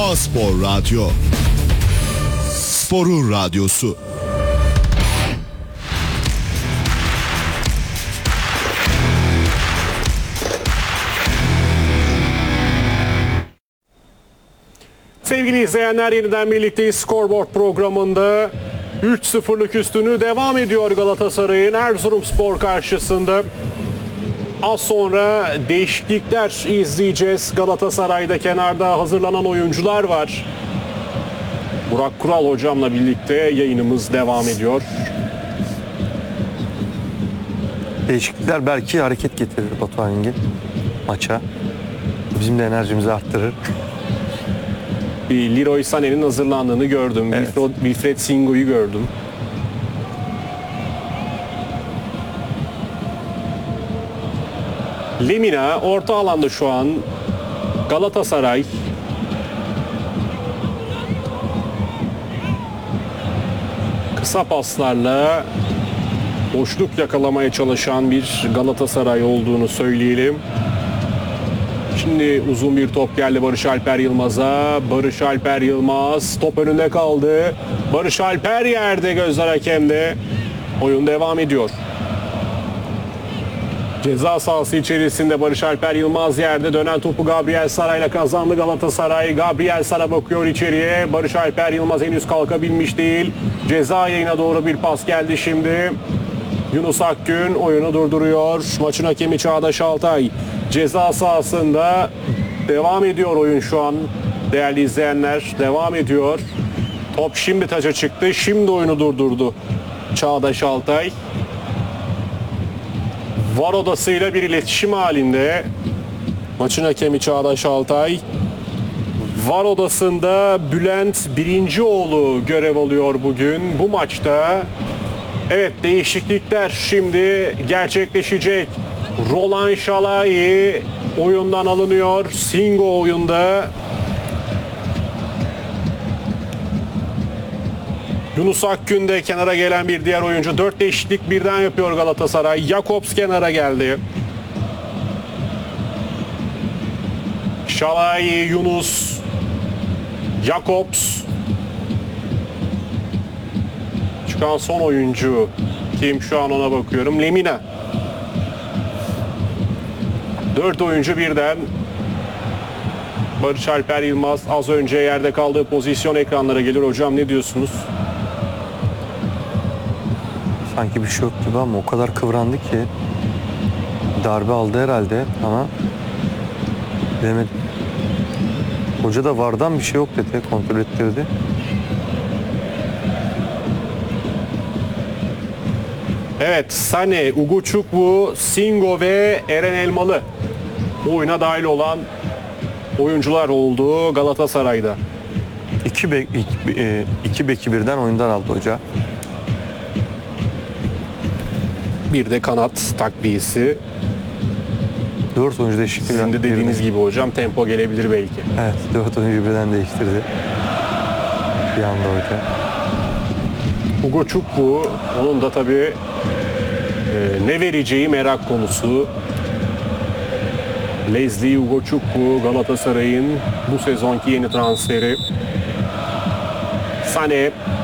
A-Spor Radyo. Sporun radyosu. Sevgili izleyenler, yeniden birlikteyiz. Scoreboard programında 3-0'lık üstünlüğü devam ediyor Galatasaray'ın Erzurumspor karşısında. Az sonra değişiklikler izleyeceğiz. Galatasaray'da kenarda hazırlanan oyuncular var. Burak Kural hocamla birlikte yayınımız devam ediyor. Değişiklikler belki hareket getirir Batuhan Engin maça. Bizim de enerjimizi arttırır. Bir Leroy Sané'nin hazırlandığını gördüm. Evet. Wilfried Singo'yu gördüm. Lemina orta alanda şu an. Galatasaray. Kısa paslarla boşluk yakalamaya çalışan bir Galatasaray olduğunu söyleyelim. Şimdi uzun bir top geldi Barış Alper Yılmaz'a. Barış Alper Yılmaz top önünde kaldı. Barış Alper yerde, gözler hakemde. Oyun devam ediyor. Ceza sahası içerisinde Barış Alper Yılmaz yerde. Dönen topu Gabriel Sara'yla kazandı Galatasaray. Gabriel Sara bakıyor içeriye. Barış Alper Yılmaz henüz kalkabilmiş değil. Ceza yayına doğru bir pas geldi şimdi. Yunus Akgün oyunu durduruyor. Maçın hakemi Çağdaş Altay. Ceza sahasında devam ediyor oyun şu an. Değerli izleyenler, devam ediyor. Top şimdi taça çıktı. Şimdi oyunu durdurdu Çağdaş Altay. VAR odasıyla bir iletişim halinde maçın hakemi Çağdaş Altay. VAR odasında Bülent Birincioğlu görev alıyor bugün bu maçta. Evet, değişiklikler şimdi gerçekleşecek. Roland Şalai oyundan alınıyor. Singo oyunda. Yunus Akgün de kenara gelen bir diğer oyuncu. 4 değişiklik birden yapıyor Galatasaray. Jakobs kenara geldi. Şalai, Yunus, Jakobs. Çıkan son oyuncu kim, şu an ona bakıyorum. Lemina. 4 oyuncu birden. Barış Alper Yılmaz az önce yerde kaldığı pozisyon ekranlara gelir. Hocam ne diyorsunuz? Sanki bir şey yok gibi ama o kadar kıvrandı ki darbe aldı herhalde ama bilemedim. Hoca da VAR'dan bir şey yok dedi, kontrol ettirdi. Evet, Sané, Ugochukwu, Singo ve Eren Elmalı bu oyuna dahil olan oyuncular oldu Galatasaray'da. İki beki birden oyundan aldı hoca. Bir de kanat takviyesi. 4 oyuncu değişikliği. Sizin de dediğiniz gibi hocam, tempo gelebilir belki. Evet, 4 oyuncu birden değiştirdi. Bir anda hoca. Ugochukwu, onun da tabii ne vereceği merak konusu. Leslie Ugochukwu, Galatasaray'ın bu sezonki yeni transferi. Sané